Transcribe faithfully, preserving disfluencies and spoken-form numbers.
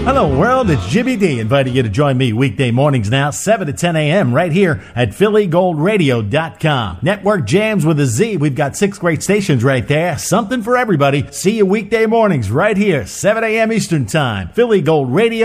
Hello world, it's Jimmy D inviting you to join me weekday mornings now, seven to ten a.m. right here at Philly Gold Radio dot com. Network jams with a Z. We've got six great stations right there. Something for everybody. See you weekday mornings right here, seven a.m. Eastern Time. Philly Gold Radio.